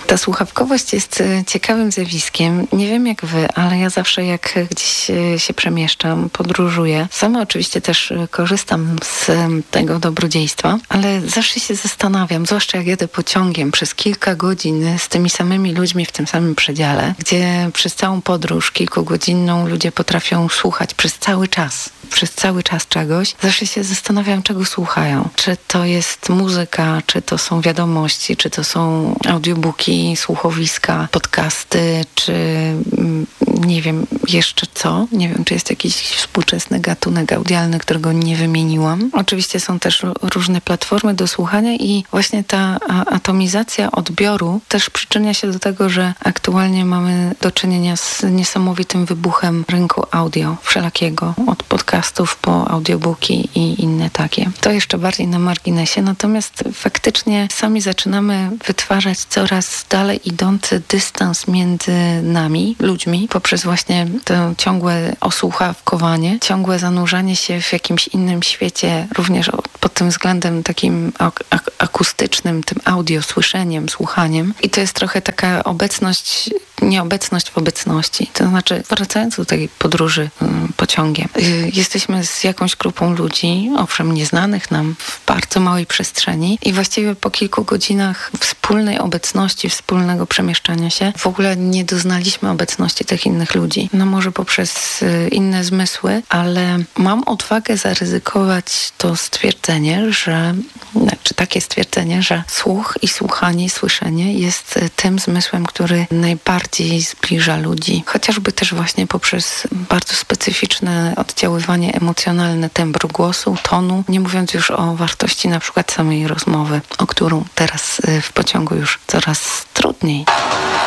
Ta słuchawkowość jest ciekawym zjawiskiem. Nie wiem jak wy, ale ja zawsze jak gdzieś się przemieszczam, podróżuję. Sama oczywiście też korzystam z tego dobrodziejstwa, ale zawsze się zastanawiam, zwłaszcza jak jedę pociągiem przez kilka godzin z tymi samymi ludźmi w tym samym przedziale, gdzie przez całą podróż kilkugodzinną ludzie potrafią słuchać przez cały czas czegoś. Zawsze się zastanawiam, czego słuchają. Czy to jest muzyka, czy to są wiadomości, czy to są audiobooki, słuchowiska, podcasty, czy nie wiem jeszcze co. Nie wiem, czy jest jakiś współczesny gatunek audialny, którego nie wymieniłam. Oczywiście są też różne platformy do słuchania i właśnie ta atomizacja odbioru też przyczynia się do tego, że aktualnie mamy do czynienia z niesamowitym wybuchem rynku audio wszelakiego, od podcastów po audiobooki i inne takie. To jeszcze bardziej na marginesie, natomiast faktycznie sami zaczynamy wytwarzać coraz dalej idący dystans między nami, ludźmi, poprzez właśnie to ciągłe osłuchawkowanie, ciągłe zanurzanie się w jakimś innym świecie, również pod tym względem takim akustycznym, tym audio, słyszeniem, słuchaniem. I to jest trochę taka nieobecność w obecności. To znaczy, wracając do tej podróży pociągiem, jesteśmy z jakąś grupą ludzi, owszem, nieznanych nam w bardzo małej przestrzeni i właściwie po kilku godzinach wspólnej obecności, wspólnego przemieszczania się w ogóle nie doznaliśmy obecności tych innych ludzi. No może poprzez inne zmysły, ale mam odwagę zaryzykować to stwierdzenie, takie stwierdzenie, że słuch i słuchanie, i słyszenie jest tym zmysłem, który najbardziej zbliża ludzi. Chociażby też właśnie poprzez bardzo specyficzne oddziaływanie emocjonalne tembru głosu, tonu, nie mówiąc już o wartości na przykład samej rozmowy, o którą teraz w pociągu już coraz trudniej.